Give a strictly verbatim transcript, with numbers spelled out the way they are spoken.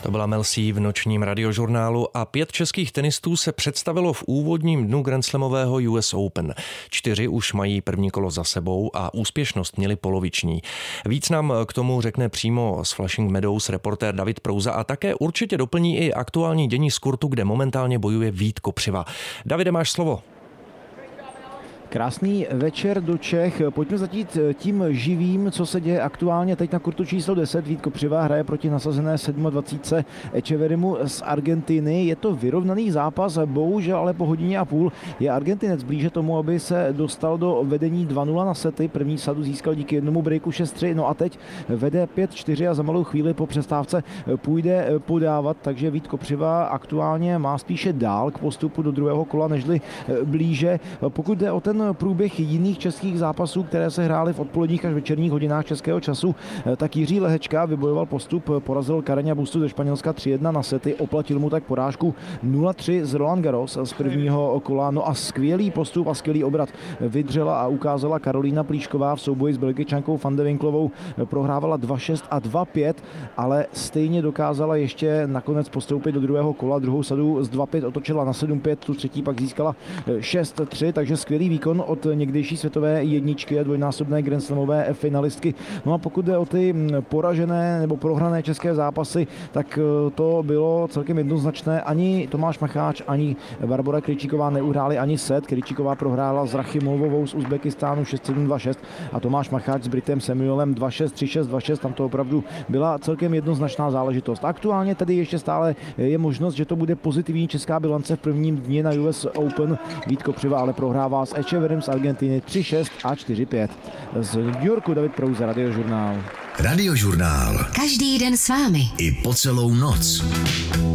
To byla Mel C v nočním radiožurnálu a pět českých tenistů se představilo v úvodním dnu grandslamového U S Open. Čtyři už mají první kolo za sebou a úspěšnost měli poloviční. Víc nám k tomu řekne přímo z Flushing Meadows reportér David Prouza a také určitě doplní i aktuální dění z kurtu, kde momentálně bojuje Vít Kopřiva. Davide, máš slovo. Krásný večer do Čech. Pojďme začít tím živým, co se děje aktuálně teď na kurtu číslo deset. Vít Kopřiva hraje proti nasazené dvacet Echeverimu z Argentiny. Je to vyrovnaný zápas, bohužel ale po hodině a půl je Argentinec blíže tomu, aby se dostal do vedení dva nula na sety. První sadu získal díky jednomu breaku šest tři, no a teď vede pět čtyři a za malou chvíli po přestávce půjde podávat, takže Vít Kopřiva aktuálně má spíše dál k postupu do druhého kola, nežli blíže. Pokud jde o ten průběh jiných českých zápasů, které se hrály v odpoledních až večerních hodinách českého času, tak Jiří Lehečka vybojoval postup, porazil Carreña Bustu ze Španělska tři jedna na sety, oplatil mu tak porážku nula tři z Roland Garros z prvního kola. No a skvělý postup a skvělý obrat vydřela a ukázala Karolína Plíšková v souboji s Belgičankou Van de Winklovou. Prohrávala dva šest a dva pět, ale stejně dokázala ještě nakonec postoupit do druhého kola. Druhou sadu z dva pět otočila na sedm pět, tu třetí pak získala šest tři, takže skvělý výkon od někdejší světové jedničky a dvojnásobné grandslamové finalistky. No a pokud jde o ty poražené nebo prohrané české zápasy, tak to bylo celkem jednoznačné. Ani Tomáš Macháč, ani Barbora Krejčíková neuhráli ani set. Krejčíková prohrála s Rachimovou z Uzbekistánu šest sedm dva šest a Tomáš Macháč s Britem Samuelem dva šest tři šest dva šest. Tam to opravdu byla celkem jednoznačná záležitost. Aktuálně tady ještě stále je možnost, že to bude pozitivní česká bilance v prvním dni na U S Open. Vít Kopřiva ale prohrává s Echeverem z Argentiny tři šest a čtyři pět. Z New Yorku David Prouza, Radiožurnál. Radiožurnál. Každý den s vámi. I po celou noc.